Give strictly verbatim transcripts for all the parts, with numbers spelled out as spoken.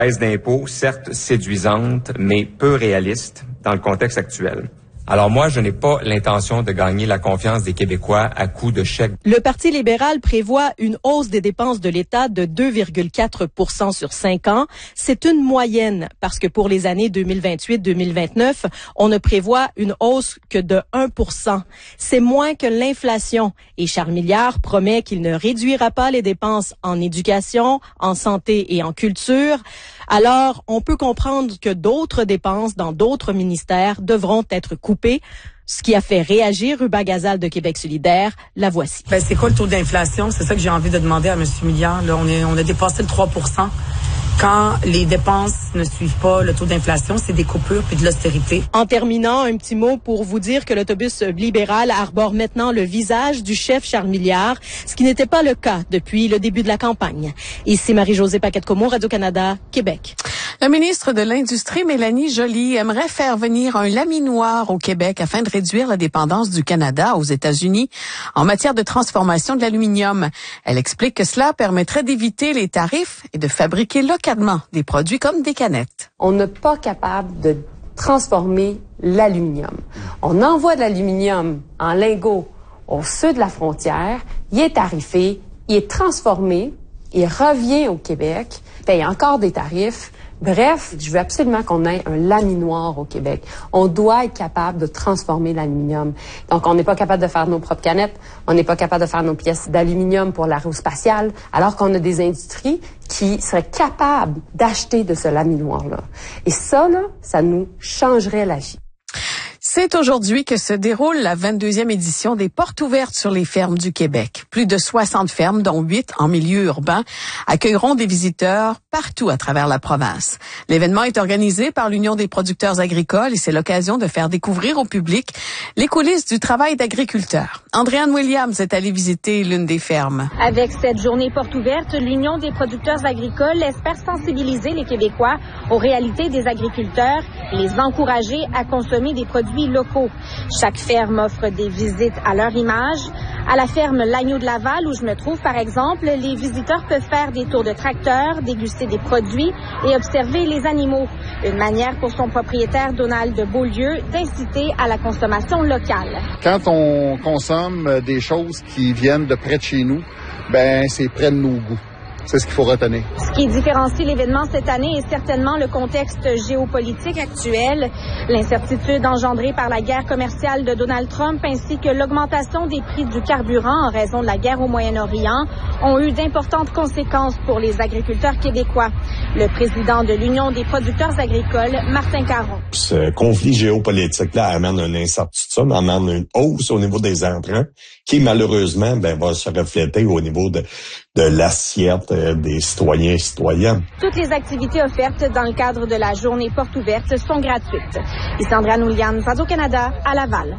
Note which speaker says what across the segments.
Speaker 1: Baisse d'impôts, certes séduisante, mais peu réaliste dans le contexte actuel. Alors moi, je n'ai pas l'intention de gagner la confiance des Québécois à coup de chèques.
Speaker 2: Le Parti libéral prévoit une hausse des dépenses de l'État de deux virgule quatre pour cent sur cinq ans. C'est une moyenne parce que pour les années deux mille vingt-huit deux mille vingt-neuf, on ne prévoit une hausse que de un pour cent. C'est moins que l'inflation. Et Charles Milliard promet qu'il ne réduira pas les dépenses en éducation, en santé et en culture. Alors, on peut comprendre que d'autres dépenses dans d'autres ministères devront être coupées, ce qui a fait réagir Ruba Gazal de Québec solidaire. La voici.
Speaker 3: Ben, c'est quoi le taux d'inflation? C'est ça que j'ai envie de demander à M. Milliard. Là, on, est, on a dépassé le trois pour cent. Quand les dépenses ne suivent pas le taux d'inflation, c'est des coupures puis de l'austérité.
Speaker 2: En terminant, un petit mot pour vous dire que l'autobus libéral arbore maintenant le visage du chef Charles Milliard, ce qui n'était pas le cas depuis le début de la campagne. Ici Marie-Josée Paquette-Comeau, Radio-Canada, Québec.
Speaker 4: La ministre de l'Industrie, Mélanie Joly, aimerait faire venir un laminoir au Québec afin de réduire la dépendance du Canada aux États-Unis en matière de transformation de l'aluminium. Elle explique que cela permettrait d'éviter les tarifs et de fabriquer localement des produits comme des canettes.
Speaker 5: On n'est pas capable de transformer l'aluminium. On envoie de l'aluminium en lingots au sud de la frontière, il est tarifé, il est transformé, il revient au Québec, paye encore des tarifs. Bref, je veux absolument qu'on ait un laminoir au Québec. On doit être capable de transformer l'aluminium. Donc, on n'est pas capable de faire nos propres canettes, on n'est pas capable de faire nos pièces d'aluminium pour l'aérospatiale, alors qu'on a des industries qui seraient capables d'acheter de ce laminoir-là. Et ça, là, ça nous changerait la vie.
Speaker 4: C'est aujourd'hui que se déroule la vingt-deuxième édition des Portes ouvertes sur les fermes du Québec. Plus de soixante fermes, dont huit en milieu urbain, accueilleront des visiteurs partout à travers la province. L'événement est organisé par l'Union des producteurs agricoles et c'est l'occasion de faire découvrir au public les coulisses du travail d'agriculteur. Andréanne Williams est allée visiter l'une des fermes.
Speaker 6: Avec cette journée Portes ouvertes, l'Union des producteurs agricoles espère sensibiliser les Québécois aux réalités des agriculteurs et les encourager à consommer des produits locaux. Chaque ferme offre des visites à leur image. À la ferme L'Agneau de Laval, où je me trouve, par exemple, les visiteurs peuvent faire des tours de tracteur, déguster des produits et observer les animaux. Une manière pour son propriétaire, Donald Beaulieu, d'inciter à la consommation locale.
Speaker 7: Quand on consomme des choses qui viennent de près de chez nous, ben c'est près de nos goûts. C'est ce qu'il faut retenir.
Speaker 6: Ce qui différencie l'événement cette année est certainement le contexte géopolitique actuel, l'incertitude engendrée par la guerre commerciale de Donald Trump ainsi que l'augmentation des prix du carburant en raison de la guerre au Moyen-Orient ont eu d'importantes conséquences pour les agriculteurs québécois. Le président de l'Union des producteurs agricoles, Martin Caron.
Speaker 8: Ce conflit géopolitique-là amène une incertitude, amène une hausse au niveau des emprunts qui malheureusement ben, va se refléter au niveau de, de l'assiette des citoyens et citoyennes.
Speaker 6: Toutes les activités offertes dans le cadre de la journée Portes ouvertes sont gratuites. Ici Andréanne Williams, Radio-Canada, à Laval.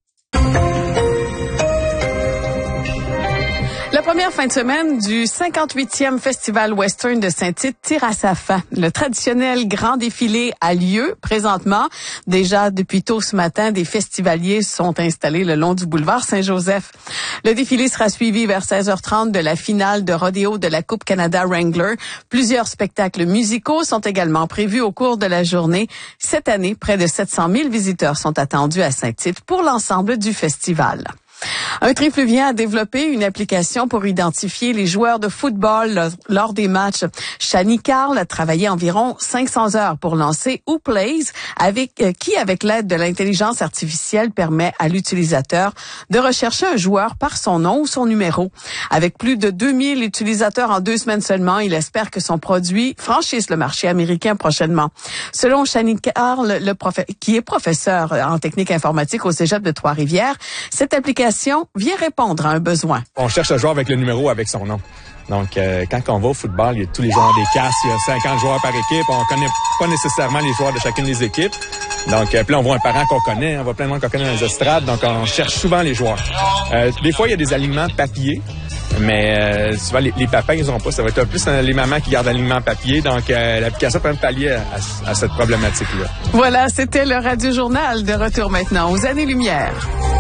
Speaker 4: La première fin de semaine du cinquante-huitième Festival Western de Saint-Tite tire à sa fin. Le traditionnel grand défilé a lieu présentement. Déjà depuis tôt ce matin, des festivaliers sont installés le long du boulevard Saint-Joseph. Le défilé sera suivi vers seize heures trente de la finale de rodéo de la Coupe Canada Wrangler. Plusieurs spectacles musicaux sont également prévus au cours de la journée. Cette année, près de sept cent mille visiteurs sont attendus à Saint-Tite pour l'ensemble du festival. Un trifluvien a développé une application pour identifier les joueurs de football lors des matchs. Shani Carl a travaillé environ cinq cents heures pour lancer WhoPlays, avec euh, qui, avec l'aide de l'intelligence artificielle, permet à l'utilisateur de rechercher un joueur par son nom ou son numéro. Avec plus de deux mille utilisateurs en deux semaines seulement, il espère que son produit franchisse le marché américain prochainement. Selon Shani Carl, le prof... qui est professeur en technique informatique au Cégep de Trois-Rivières, cette application vient répondre à un besoin.
Speaker 9: On cherche un joueur avec le numéro avec son nom. Donc, euh, quand on va au football, il y a tous les joueurs des casques, il y a cinquante joueurs par équipe. On connaît pas nécessairement les joueurs de chacune des équipes. Donc, euh, puis là, on voit un parent qu'on connaît, on voit plein de monde qu'on connaît dans les estrades. Donc, on cherche souvent les joueurs. Euh, des fois, il y a des alignements papier. Mais euh, souvent, les, les papas, ils n'ont pas. Ça va être plus euh, les mamans qui gardent l'alignement papier. Donc, euh, l'application peut même pallier à, à, à cette problématique-là.
Speaker 4: Voilà, c'était le Radio Journal. De retour maintenant aux années-lumière.